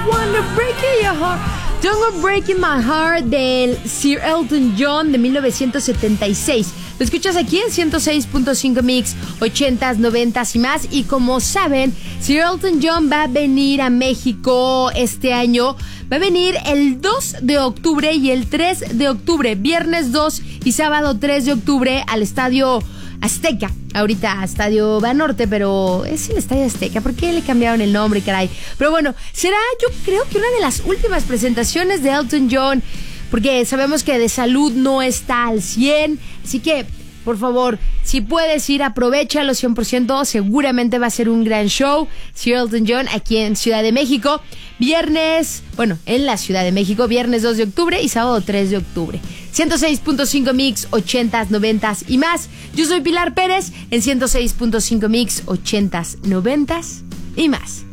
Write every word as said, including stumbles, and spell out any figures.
wanna break your heart. Don't Go Breaking My Heart del Sir Elton John de mil novecientos setenta y seis. Lo escuchas aquí en ciento seis punto cinco Mix, ochentas, noventas y más. Y como saben, Sir Elton John va a venir a México este año. Va a venir el dos de octubre y el tres de octubre, viernes dos y sábado tres de octubre al Estadio Azteca. Ahorita Estadio Banorte, pero es el Estadio Azteca. ¿Por qué le cambiaron el nombre, caray? Pero bueno, será yo creo que una de las últimas presentaciones de Elton John, porque sabemos que de salud no está al cien, así que por favor, si puedes ir, aprovechalo cien por ciento, seguramente va a ser un gran show. Sir Elton John aquí en Ciudad de México, viernes, bueno, en la Ciudad de México, viernes dos de octubre y sábado tres de octubre. ciento seis punto cinco Mix, ochentas, noventas y más. Yo soy Pilar Pérez en ciento seis punto cinco Mix, ochentas, noventas y más.